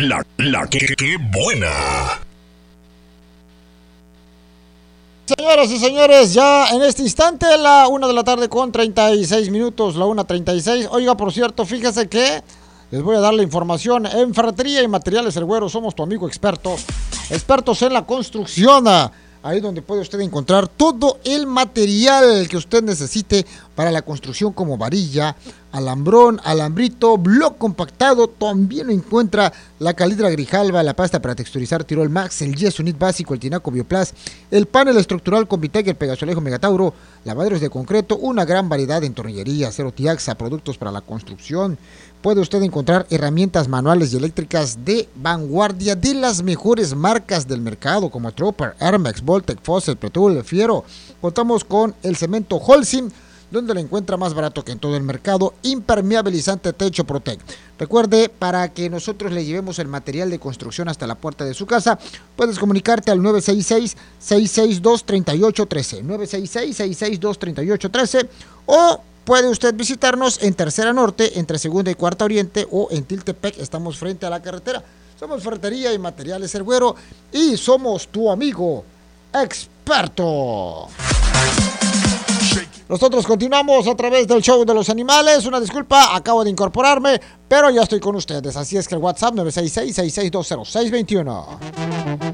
¡Qué buena! Señoras y señores, ya en este instante, la 1 de la tarde con 36 minutos, la 1:36. Oiga, por cierto, fíjese que les voy a dar la información. En Ferretería y Materiales El Güero somos tu amigo experto. Expertos en la construcción. Ahí donde puede usted encontrar todo el material que usted necesite para la construcción, como varilla, alambrón, alambrito, bloc compactado. También encuentra la calidra Grijalva, la pasta para texturizar Tirol Max, el Yes Unit básico, el Tinaco Bioplast, el panel estructural con Vitec, el Pegasolejo Megatauro, lavaderos de concreto, una gran variedad en tornillería, Cero Tiaxa, productos para la construcción. Puede usted encontrar herramientas manuales y eléctricas de vanguardia de las mejores marcas del mercado, como Tropper, Hermex, Voltec, Fosset, Pretul, Fiero. Contamos con el cemento Holcim, donde lo encuentra más barato que en todo el mercado, impermeabilizante Techo Protect. Recuerde, para que nosotros le llevemos el material de construcción hasta la puerta de su casa, puedes comunicarte al 966-662-3813, 966-662-3813, o puede usted visitarnos en Tercera Norte, entre Segunda y Cuarta Oriente, o en Tiltepec. Estamos frente a la carretera. Somos Ferretería y Materiales El Güero y somos tu amigo experto. Nosotros continuamos a través del show de los animales. Una disculpa, acabo de incorporarme, pero ya estoy con ustedes. Así es que el WhatsApp 966-6620-621.